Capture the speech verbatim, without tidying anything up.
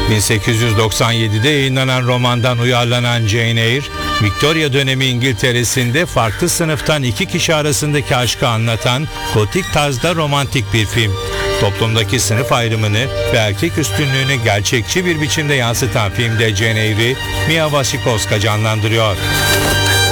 bin sekiz yüz doksan yedide yayınlanan romandan uyarlanan Jane Eyre, Victoria dönemi İngiltere'sinde farklı sınıftan iki kişi arasındaki aşkı anlatan gotik tarzda romantik bir film. Toplumdaki sınıf ayrımını ve erkek üstünlüğünü gerçekçi bir biçimde yansıtan filmde Jane Eyre'i Mia Wasikowska canlandırıyor.